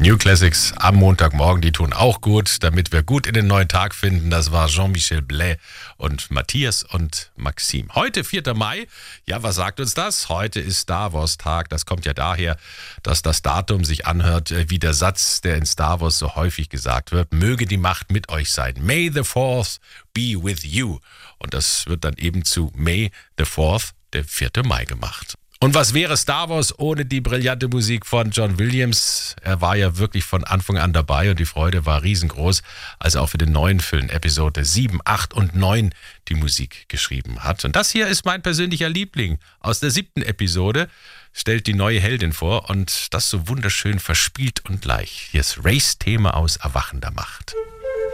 New Classics am Montagmorgen, die tun auch gut, damit wir gut in den neuen Tag finden. Das war Jean-Michel Blais und Matthias und Maxim. Heute, 4. Mai, ja, was sagt uns das? Heute ist Star Wars Tag. Das kommt ja daher, dass das Datum sich anhört wie der Satz, der in Star Wars so häufig gesagt wird. Möge die Macht mit euch sein. May the Force be with you. Und das wird dann eben zu May the 4th, der 4. Mai gemacht. Und was wäre Star Wars ohne die brillante Musik von John Williams? Er war ja wirklich von Anfang an dabei und die Freude war riesengroß, als er auch für den neuen Film Episode 7, 8 und 9 die Musik geschrieben hat. Und das hier ist mein persönlicher Liebling. Aus der 7. Episode stellt die neue Heldin vor und das so wunderschön verspielt und leicht. Hier ist Race-Thema aus Erwachender Macht.